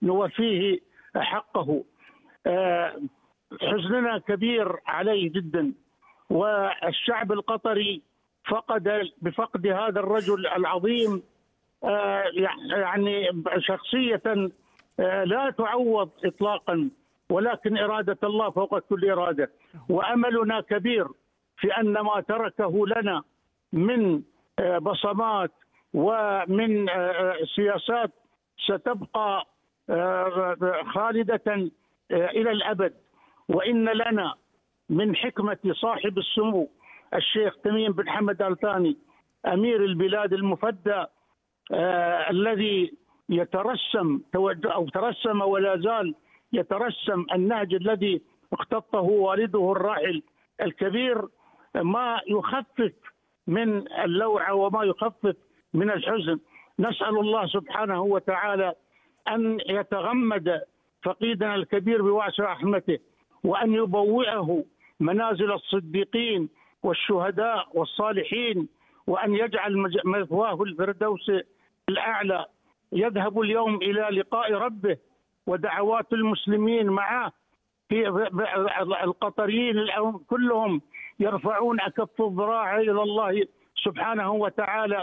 نوفيه حقه. حزننا كبير عليه جدا، والشعب القطري بفقد هذا الرجل العظيم يعني شخصية لا تعوض إطلاقا، ولكن إرادة الله فوق كل إرادة. وأملنا كبير في أن ما تركه لنا من بصمات ومن سياسات ستبقى خالدة إلى الأبد. وإن لنا من حكمة صاحب السمو الشيخ تميم بن حمد آل ثاني أمير البلاد المفدى الذي ترسم ولا زال يترسم النهج الذي اختطه والده الراحل الكبير، ما يخفف من اللوعة وما يخفف من الحزن. نسأل الله سبحانه وتعالى أن يتغمد فقيدنا الكبير بواسع رحمته، وأن يبوئه منازل الصديقين والشهداء والصالحين، وأن يجعل مثواه الفردوس الأعلى. يذهب اليوم إلى لقاء ربه، ودعوات المسلمين معه في القطريين كلهم يرفعون أكف الضراعة إلى الله سبحانه وتعالى،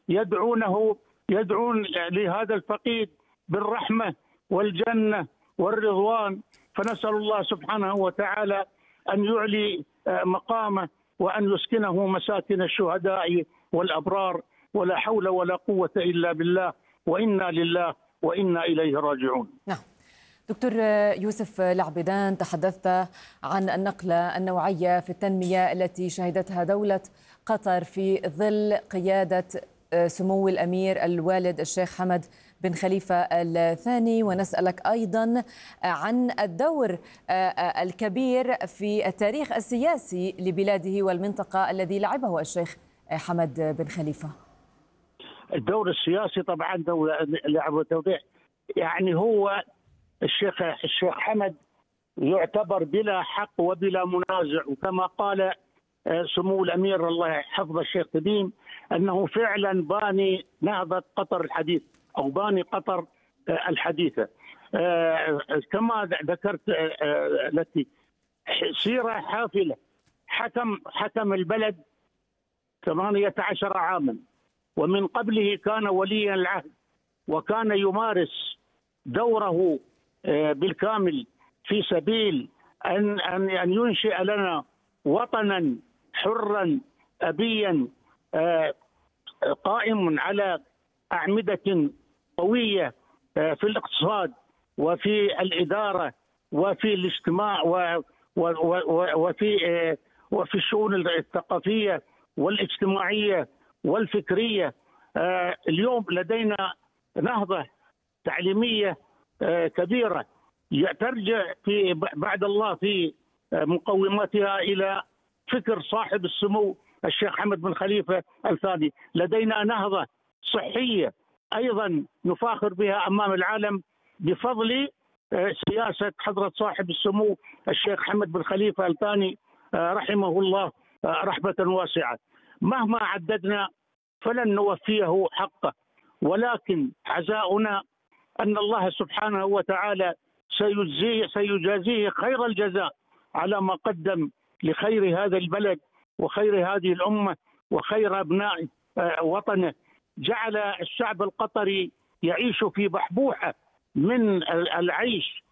يدعون لهذا الفقيد بالرحمة والجنة والرضوان. فنسأل الله سبحانه وتعالى أن يعلي مقامه، وأن يسكنه مساكن الشهداء والأبرار، ولا حول ولا قوة إلا بالله، وإنا لله وإنا إليه راجعون. نعم. دكتور يوسف العبيدان، تحدثت عن النقلة النوعية في التنمية التي شهدتها دولة قطر في ظل قيادة سمو الأمير الوالد الشيخ حمد بن خليفة الثاني، ونسألك أيضا عن الدور الكبير في التاريخ السياسي لبلاده والمنطقة الذي لعبه الشيخ حمد بن خليفة. الدور السياسي طبعا لعبه توضيح، يعني هو الشيخ حمد يعتبر بلا حق وبلا منازع، وكما قال سمو الأمير الله يحفظه الشيخ تميم أنه فعلا باني نهضة قطر الحديث أو باني قطر الحديثة. كما ذكرت لك سيرة حافلة، حكم البلد 18 عاما، ومن قبله كان وليا العهد، وكان يمارس دوره بالكامل في سبيل أن ينشئ لنا وطنا حرا أبيا قائم على أعمدة قوية في الاقتصاد وفي الإدارة وفي الاجتماع وفي الشؤون الثقافية والاجتماعية والفكرية. اليوم لدينا نهضة تعليمية كبيرة ترجع في بعد الله في مقوماتها إلى فكر صاحب السمو الشيخ حمد بن خليفة الثاني. لدينا نهضة صحية أيضا نفاخر بها أمام العالم بفضل سياسة حضرة صاحب السمو الشيخ حمد بن خليفة الثاني رحمه الله رحمة واسعة. مهما عددنا فلن نوفيه حقه، ولكن عزاؤنا أن الله سبحانه وتعالى سيجازيه خير الجزاء على ما قدم لخير هذا البلد وخير هذه الأمة وخير أبناء وطنه. جعل الشعب القطري يعيش في بحبوحة من العيش،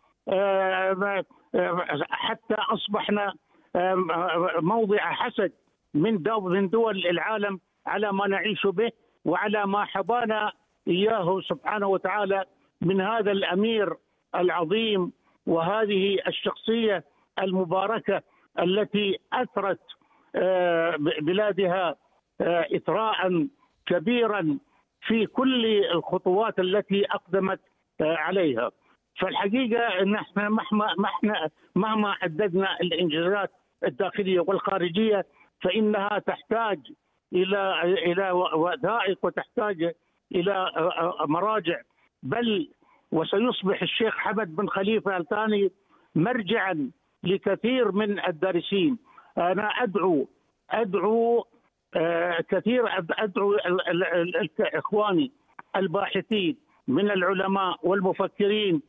حتى أصبحنا موضع حسد من دول العالم على ما نعيش به وعلى ما حبانا إياه سبحانه وتعالى من هذا الأمير العظيم وهذه الشخصية المباركة التي أثرت بلادها إثراء كبيرا في كل الخطوات التي أقدمت عليها. فالحقيقة نحن مهما عددنا الإنجازات الداخلية والخارجية فإنها تحتاج إلى وثائق وتحتاج إلى مراجع، بل وسيصبح الشيخ حمد بن خليفة الثاني مرجعا لكثير من الدارسين. أنا أدعو إخواني الباحثين من العلماء والمفكرين